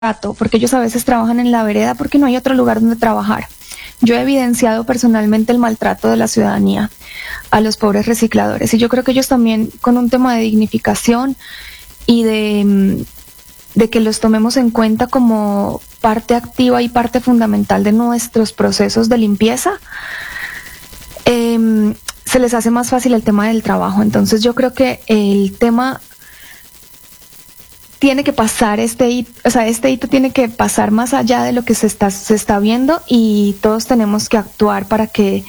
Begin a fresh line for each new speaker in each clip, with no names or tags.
maltrato, porque ellos a veces trabajan en la vereda porque no hay otro lugar donde trabajar. Yo he evidenciado personalmente el maltrato de la ciudadanía a los pobres recicladores, y yo creo que ellos también, con un tema de dignificación y de que los tomemos en cuenta como parte activa y parte fundamental de nuestros procesos de limpieza, se les hace más fácil el tema del trabajo. Entonces yo creo que el tema tiene que pasar, este hito tiene que pasar más allá de lo que se está viendo, y todos tenemos que actuar para que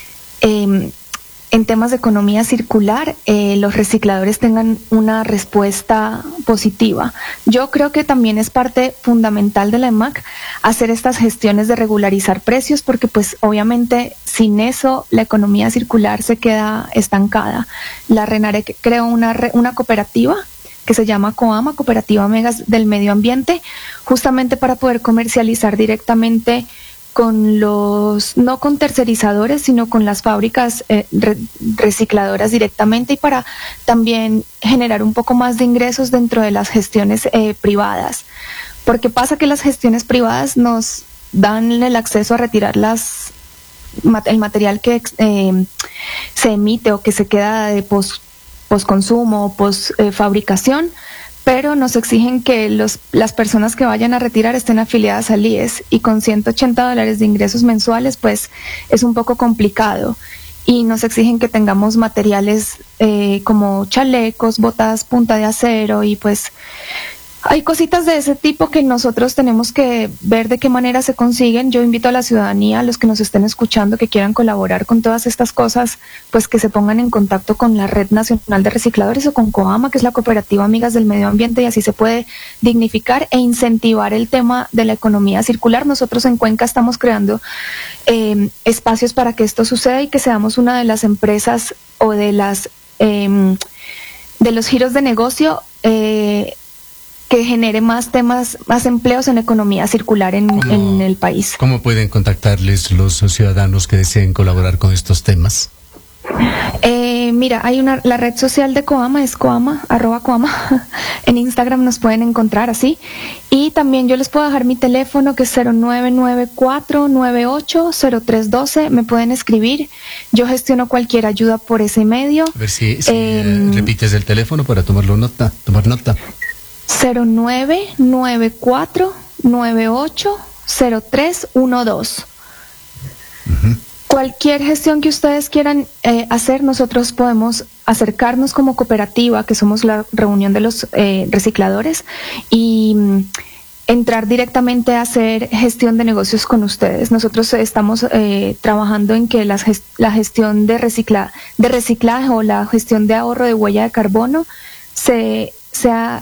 en temas de economía circular los recicladores tengan una respuesta positiva. Yo creo que también es parte fundamental de la EMAC hacer estas gestiones de regularizar precios, porque pues obviamente sin eso la economía circular se queda estancada. La RENAREC creó una cooperativa que se llama COAMA, Cooperativa Megas del Medio Ambiente, justamente para poder comercializar directamente con no con tercerizadores, sino con las fábricas recicladoras directamente, y para también generar un poco más de ingresos dentro de las gestiones privadas. Porque pasa que las gestiones privadas nos dan el acceso a retirar el material que se emite o que se queda de postconsumo o postfabricación, pero nos exigen que las personas que vayan a retirar estén afiliadas al IES, y con $180 de ingresos mensuales pues es un poco complicado, y nos exigen que tengamos materiales como chalecos, botas punta de acero, y pues hay cositas de ese tipo que nosotros tenemos que ver de qué manera se consiguen. Yo invito a la ciudadanía, a los que nos estén escuchando, que quieran colaborar con todas estas cosas, pues que se pongan en contacto con la Red Nacional de Recicladores o con COAMA, que es la Cooperativa Amigas del Medio Ambiente, y así se puede dignificar e incentivar el tema de la economía circular. Nosotros en Cuenca estamos creando espacios para que esto suceda y que seamos una de las empresas o de los giros de negocio que genere más empleos en economía circular en el país.
¿Cómo pueden contactarles los ciudadanos que deseen colaborar con estos temas?
Mira, la red social de COAMA es @COAMA. En Instagram nos pueden encontrar así. Y también yo les puedo dejar mi teléfono, que es 0994980312. Me pueden escribir. Yo gestiono cualquier ayuda por ese medio.
A ver si repites el teléfono para tomar nota.
0994980312. Cualquier gestión que ustedes quieran hacer, nosotros podemos acercarnos como cooperativa, que somos la reunión de los recicladores, y entrar directamente a hacer gestión de negocios con ustedes. Nosotros estamos trabajando en que la gestión de reciclaje o la gestión de ahorro de huella de carbono sea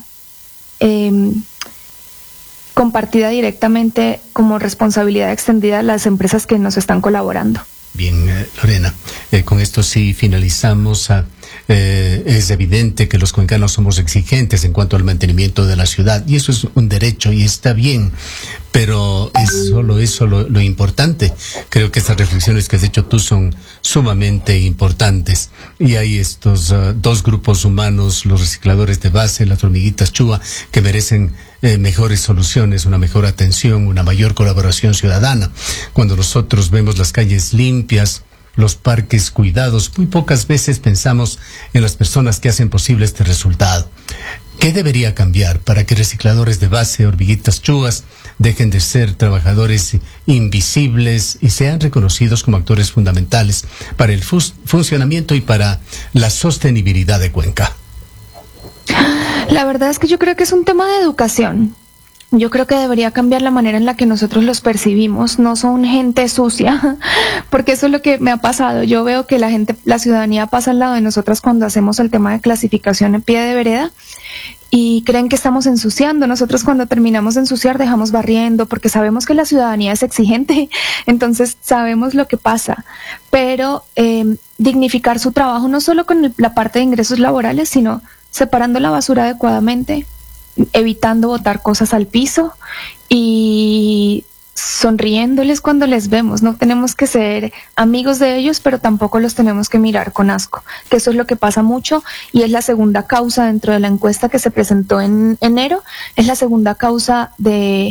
compartida directamente como responsabilidad extendida a las empresas que nos están colaborando.
Bien, Lorena, con esto sí finalizamos. Es evidente que los cuencanos somos exigentes en cuanto al mantenimiento de la ciudad, y eso es un derecho y está bien, pero es solo eso lo importante. Creo que estas reflexiones que has hecho tú son sumamente importantes, y hay estos dos grupos humanos, los recicladores de base, las hormiguitas Chua, que merecen mejores soluciones, una mejor atención, una mayor colaboración ciudadana. Cuando nosotros vemos las calles limpias, los parques cuidados, muy pocas veces pensamos en las personas que hacen posible este resultado. ¿Qué debería cambiar para que recicladores de base, hormiguitas chuas, dejen de ser trabajadores invisibles y sean reconocidos como actores fundamentales para el funcionamiento y para la sostenibilidad de Cuenca?
La verdad es que yo creo que es un tema de educación. Yo creo que debería cambiar la manera en la que nosotros los percibimos. No son gente sucia, porque eso es lo que me ha pasado. Yo veo que la ciudadanía pasa al lado de nosotras cuando hacemos el tema de clasificación en pie de vereda, y creen que estamos ensuciando. Nosotros, cuando terminamos de ensuciar, dejamos barriendo, porque sabemos que la ciudadanía es exigente, entonces sabemos lo que pasa. Pero dignificar su trabajo, no solo con la parte de ingresos laborales, sino separando la basura adecuadamente, evitando botar cosas al piso y sonriéndoles cuando les vemos. No tenemos que ser amigos de ellos, pero tampoco los tenemos que mirar con asco, que eso es lo que pasa mucho y es la segunda causa dentro de la encuesta que se presentó en enero, es la segunda causa de